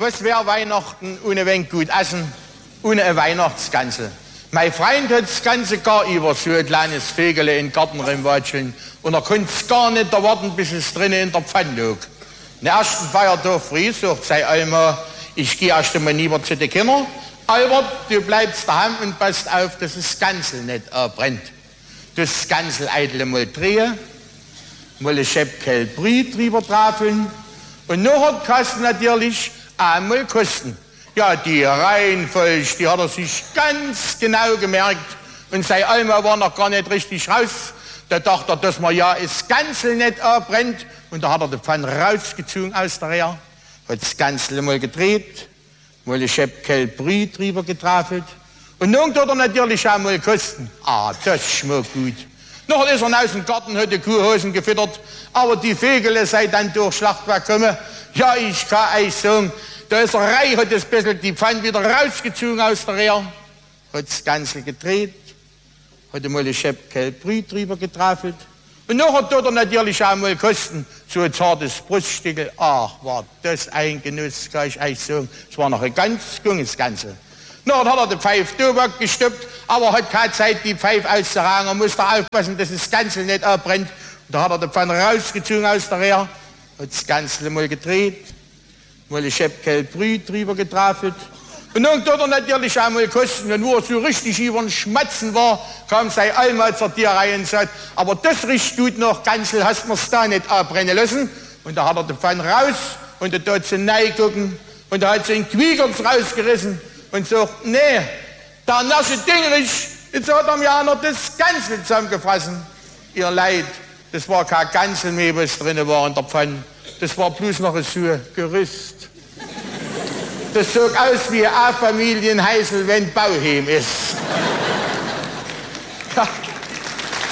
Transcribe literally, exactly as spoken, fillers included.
Was wäre Weihnachten ohne wenig gut essen, ohne ein Weihnachtsgansel? Mein Freund hat das ganze Jahr über so ein kleines Vögele in den Garten rumwatscheln und er konnte es gar nicht erwarten, bis es drinnen in der Pfanne lag. Den ersten Feiertag früh sagt sein Alma, ich gehe erst einmal lieber zu den Kindern. Albert, du bleibst daheim und passt auf, dass das Gansel nicht äh, brennt. Das Gansel eitel mal drehen, mal ein Schäppkel Brühe drüber trafeln und nachher kannst du natürlich einmal kosten. Ja, die Reihenfolge, die hat er sich ganz genau gemerkt und sein Alma war noch gar nicht richtig raus. Da dachte er, dass man ja das Gansel nicht abbrennt und da hat er die Pfanne rausgezogen aus der Rehe, hat das Gansel mal gedreht, mal ein Schäppkel Brühe drüber getrafelt und nun tut er natürlich auch mal kosten. Ah, das schmeckt gut. Nachher ist er aus dem Garten, hat die Kuhhosen gefüttert, aber die Vögel sei dann durch Schlachtwerk gekommen. Ja, ich kann euch sagen, da ist er rein, hat das bisschen die Pfanne wieder rausgezogen aus der Rehe, hat das Gansel gedreht, hat einmal ein Schäppkel Brühe drüber getrafelt und nachher tut er natürlich auch mal kosten, so ein zartes Bruststückel. Ach, war das ein Genuss, kann ich euch sagen. Es war noch ein ganz junges Gansel. Nachher hat er die Pfeife Tobak gestoppt, aber hat keine Zeit, die Pfeife auszutragen. Er musste aufpassen, dass das Gansel nicht abbrennt. Und da hat er die Pfanne rausgezogen aus der Rehe, hat das Gansel mal gedreht, mal ein Schäppkel Brühe drüber getrafelt. Und dann tut er natürlich auch mal kosten. Und wo er so richtig über den Schmatzen war, kam sein Alma zur Tür rein und sagt, aber das riecht gut nach Gansel, hast mir's da nicht abbrennen lassen? Und da hat er die Pfanne raus und da tut sie reingucken und da hat sie den Quiegerts rausgerissen und sagt, nee, der nasche Dingrich, jetzt hat er mir auch noch das Gansel zusammengefasst. Ihr Leid, das war kein Gansel mehr, was drin war in der Pfanne. Das war bloß noch ein so Gerüst. Das sah aus wie ein Familienheisel, wenn Bauheim ist. Ja.